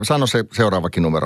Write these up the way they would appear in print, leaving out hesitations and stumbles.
Sano se seuraavakin numero.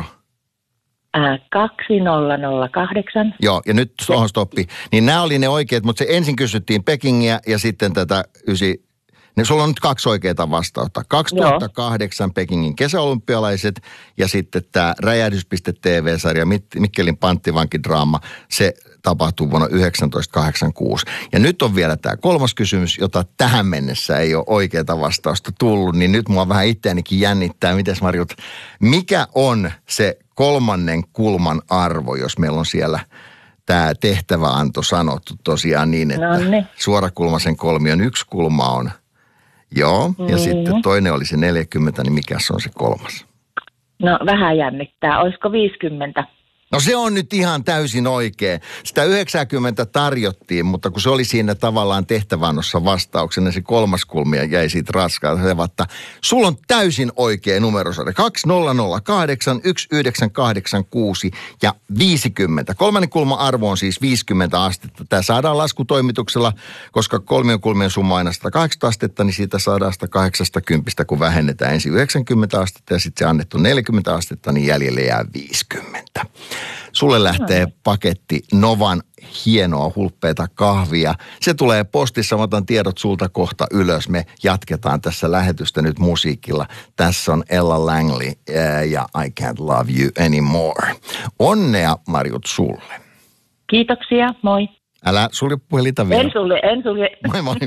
2008. Joo, ja nyt tuohon stoppi. Niin nämä oli ne oikeat, mutta se ensin kysyttiin Pekingiä ja sitten tätä niin sulla on nyt 2 oikeaa vastausta. 2008 Pekingin kesäolympialaiset ja sitten tämä Räjähdys.tv-sarja Mikkelin panttivankidraama. Se tapahtuu vuonna 1986. Ja nyt on vielä tämä 3. kysymys, jota tähän mennessä ei ole oikeaa vastausta tullut. Niin nyt mua vähän itseänikin jännittää. Mites Marjut, mikä on se 3. kulman arvo, jos meillä on siellä tämä tehtäväanto sanottu tosiaan niin, että suorakulmaisen kolmion 1 kulma on. Joo, ja sitten toinen oli se 40, niin mikä se on se 3? No vähän jännittää. Olisiko 50? No se on nyt ihan täysin oikein. Sitä 90 tarjottiin, mutta kun se oli siinä tavallaan tehtäväannossa vastauksena, se 3. kulmia jäi siitä raskaalta. Sulla on täysin oikea numerosarja. 2008, 1986 ja 50. 3. kulman arvo on siis 50 astetta. Tämä saadaan laskutoimituksella, koska kolmien summa aina 180 astetta, niin siitä saadaan 180, kun vähennetään ensin 90 astetta ja sitten se annettu 40 astetta, niin jäljelle jää 50. Sulle lähtee paketti Novan hienoa hulppeita kahvia. Se tulee postissa, mä otan tiedot sulta kohta ylös. Me jatketaan tässä lähetystä nyt musiikilla. Tässä on Ella Langley ja I Can't Love You Anymore. Onnea Marjut sulle. Kiitoksia, moi. Älä sulje puhelita vielä. En sulje. Moi moi.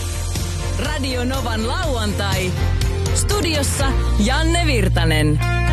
Radio Novan lauantai. Studiossa Janne Virtanen.